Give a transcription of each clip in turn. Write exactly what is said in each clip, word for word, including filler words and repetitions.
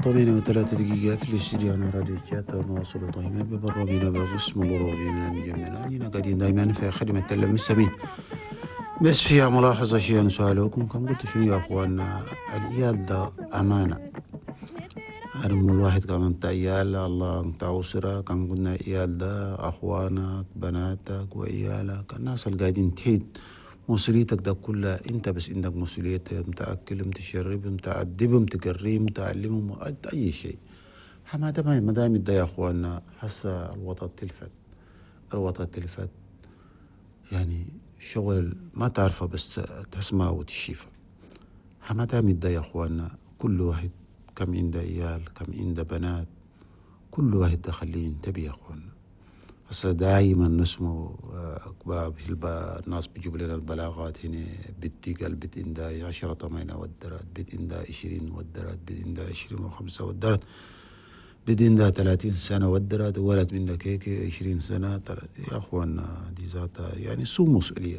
ثمانية وثلاثة دقيقة في الاستديو. أنا راديو كاتا ونواصل دائما ببرامجنا بغسم الغروبي من المجمل. أننا قاعدين دائما في خدمة المستمعين. بس فيها ملاحظة شيء نسألكم، كم قلت شنو يا أخواننا؟ العيال ده أمانة. أنا من الواحد كان أنت عيال الله أنت أسرة، كان قلنا عيال ده أخوانك بناتك وعيالك، الناس اللي قاعدين تحيد مسؤوليتك ده كلها انت بس عندك مسؤوليتهم، تأكلهم تشربهم تأدبهم تكريم تعلمهم أي شيء. ما دام ما دام ده يا أخواننا حس الوطن تلفت الوطن تلفت يعني شغل ما تعرفه بس تسمع وتشيفه. ما دام ده يا أخواننا كل واحد كم عنده عيال كم عنده بنات، كل واحد ده خليه ينتبه يا أخواننا. هسه دائما نسمع الناس بيجيب لنا البلاغات هنا بتيجي البيت عنده عشرة طمينة ودرات، بيت عنده عشرين ودرات، بيت عنده عشرين وخمسة ودرات، بيت عنده ثلاثين سنة ودرات، ولد منك هيك عشرين سنة. يا أخوانا دي ذاتها يعني سوء مسؤولية.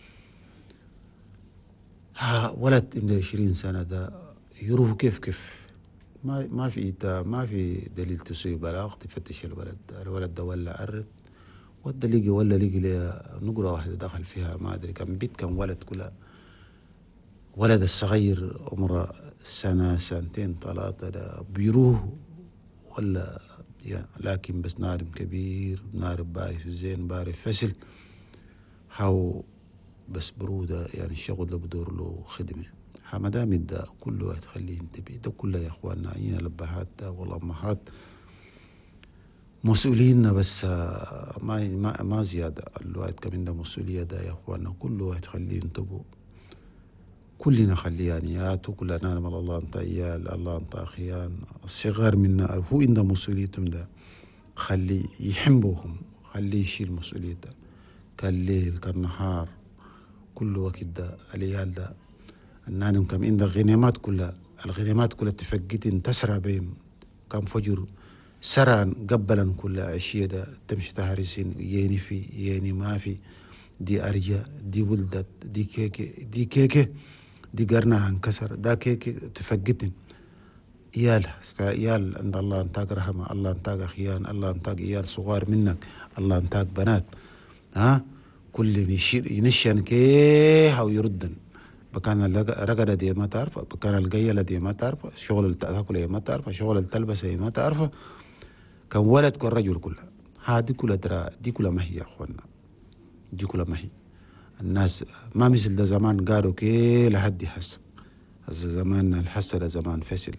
ها ولد عنده عشرين سنة ده يروح كيف كيف ما ما في ما في دليل تسوي بلاغ تفتش الولد الولد ده ولا عرت وده لقي ولا لقي لي نقرة واحدة دخل فيها ما أدري كم بيت كم ولد كلها. ولد الصغير عمره سنة سنتين ثلاثة ده بيروح ولا يعني، لكن بس نارم كبير نارم بعرف زين بعرف فسل هاو بس برودة يعني الشغل ده بدور له خدمة. ما دام ده كل واحد خليه ينتبه. ده كله يا اخواننا عينا الابهات ده والامهات مسؤوليننا بس ما ما, ما زياده. الواحد كمان ده مسؤوليه ده يا اخواننا، كل واحد خليه ينتبه. كلنا خليانيات وكلنا نعلم الله انت عيال الله انت اخيان الصغار منا هو عنده مسؤوليتهم ده خليه يحمبوهم خليه يشيل مسؤوليته كالليل كالنهار كل وقت. ده العيال ده النانم كم عندك غنيمات كلها الغنيمات كلها تفقتن تسرع بهم كم فجر سرعا قبلا كل أشياء ده تمشي تهرسين يني في يني ما في دي أرجع دي ولدت دي كيكي دي كيكي دي قرنها انكسر دا كيكي تفقتن. إيال إيال عند الله انتاق رحمة الله انتاق خيان الله انتاق إيال صغار منك الله انتاق بنات ها كل يشير ينشن كيه أو يردن. بكان الرقدة دي ما تعرفه، بكان القيلة دي ما تعرفه، شغل التأكل ما تعرفه، شغل التلبس ما تعرفه، كان ولد كان رجل كلها. هذه كلها ترى دي كلها ما هي يا أخوانا، دي كلها ما هي. الناس ما مثل ده زمان قالوا كي لحد حس هذا زمان الحس ده زمان فسل.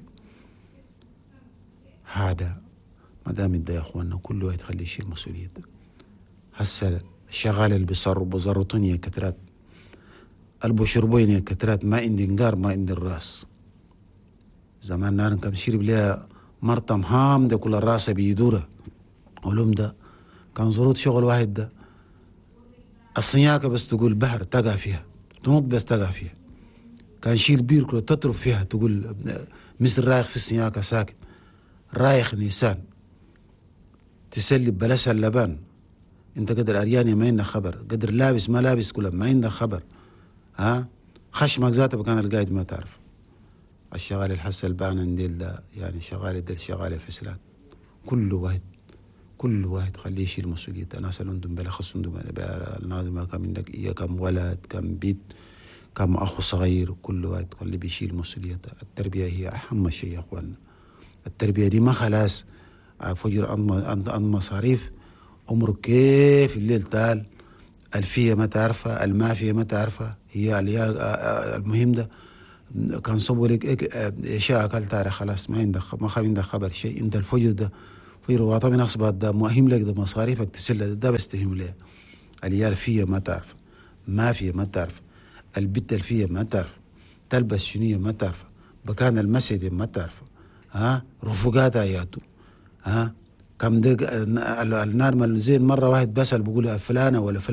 هذا ما دام ده يا أخوانا كل واحد خليه يشيل مسؤوليته. هسه الشغال اللي بيصر بزرطوني يا كترات البشربين يا كترات ما عندي نقار ما عندي الراس. زمان نار كم شرب لها مرتم هام ده كل الراس بيدوره ولوم ده كان زروط شغل واحد ده الصنياكة بس تقول بحر تقع فيها تموت بس تقع فيها. كان شيل بير كله تطرب فيها تقول مثل رايخ في الصنياكة ساكت رايخ نيسان تسلي بلسها اللبان. انت قدر ارياني ما عندك خبر، قدر لابس ما لابس كله ما عندك خبر. ها خشمك ذاته بكان القايد ما تعرف. الشغال الحس البان نديل ده يعني شغال دل شغال فسلات. كل واحد كل واحد خليه يشيل مسؤوليته. الناس اللي عندهم بلا خص عندهم الناس كم عندك إيه كم ولد كم بيت كم أخو صغير كل واحد خليه بيشيل مسؤوليته. التربية هي أهم شيء يا أخوانا. التربية دي ما خلاص فجر عن مصاريف عمرك كيف الليل تال الفية ما تعرفها المافية ما تعرفها هي المهم ده كان صبرك اشياء اكلتها خلاص ما عندك ما خاب عندك خبر شيء. انت الفجر ده فجر واطا من اصبات ده مهم لك ده مصاريفك تسل ده بس تهم ليه. العيال فيه ما تعرف ما فيه ما تعرف البت الفيه ما تعرف تلبس شنية ما تعرف بكان المسجد ما تعرف ها رفقات اياته ها كم دق النار زين مرة واحد بسأل بقول فلانة ولا فلانة